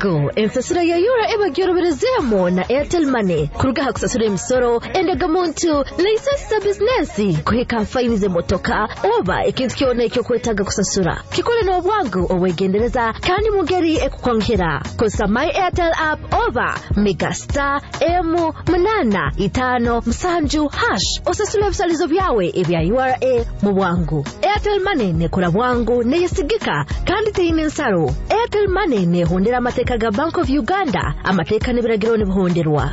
bwangu ensasura ya yura eba gyoroberezemo na Airtel Money kuruga hakusasura emisoro endaga muntu license business kuheka fine motoka oba ikintu kyone cyo kwetaga kusasura kikole no bwangu owegendereza kandi mugeri ekukwongera kosa my Airtel app oba megastar M855 osasura ebisalizo byawe ebya URA mu bwangu. Airtel Money ne kula bwangu ne yesigika kandi teine nsaro. Airtel Money ne hondera amateka ga Bank of Uganda amateka ne biragiro ne buhonderwa.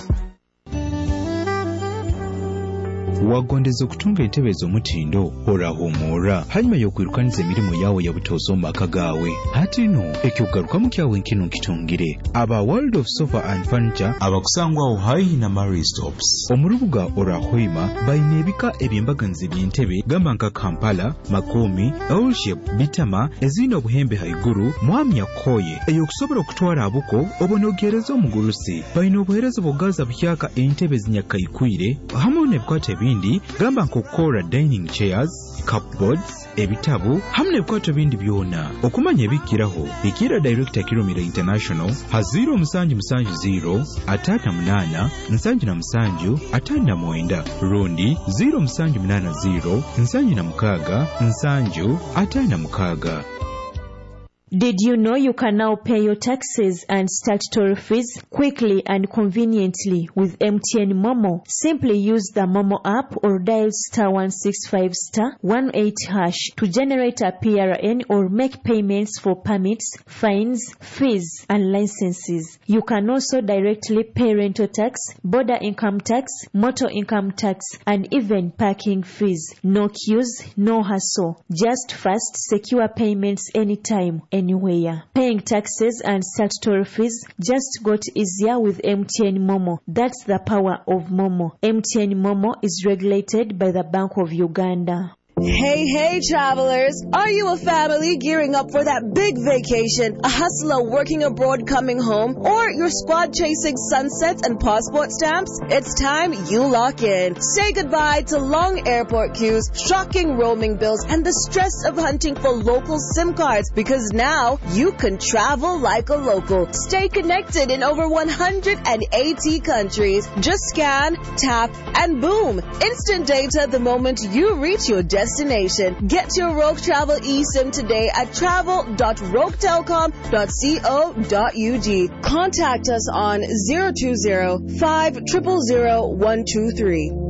Wagondeza okutunga entebe z'omutindo orahumura hanyuma y'okwirukaniza emirimu yawe ya butozo maka gawe hati no ekyugaruka mu kyawe nkino nkitongere aba World of Sofa and Furniture abakusangwa ohayi na Mary Stops omurubuga orahoima bayine ebika ebyembaganizi by'entebe gamba nka Kampala Makomi L-shape bitama ezina obuhembe haiguru mwami yakoye eyokusobola okutwala abuko obonogereza omugurusi bayine obuherezo bwogaza buhyaka entebe zinyakayikwire hamwe n'ebikwata bindi gamba nkokora dining chairs, cupboards, ebitabu hamwe n'ebikwato bindi byona okumanya ebikiraho ikira Director Kilomira International ha 0770 58 77 59 rundi 0780 76 76. Did you know you can now pay your taxes and statutory fees quickly and conveniently with MTN Momo? Simply use the Momo app or dial *165*18# to generate a PRN or make payments for permits, fines, fees, and licenses. You can also directly pay rental tax, border income tax, motor income tax, and even parking fees. No queues, no hassle. Just fast, secure payments anytime, anywhere. Paying taxes and statutory fees just got easier with MTN Momo. That's the power of Momo. MTN Momo is regulated by the Bank of Uganda. Hey travelers, are you a family gearing up for that big vacation, a hustler working abroad coming home, or your squad chasing sunsets and passport stamps? It's time you lock in. Say goodbye to long airport queues, shocking roaming bills, and the stress of hunting for local SIM cards, because now you can travel like a local. Stay connected in over 180 countries. Just scan, tap, and boom! Instant data the moment you reach your destination. Get your Rogue Travel eSIM today at travel.roguetelecom.co.ug. Contact us on 020-500-123.